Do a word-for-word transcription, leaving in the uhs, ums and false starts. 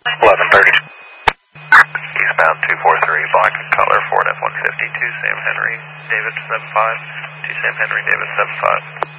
eleven thirty. Eastbound two four three, black and color, Ford F one fifty, two Sam Henry, David seven five, two Sam Henry, David seven five.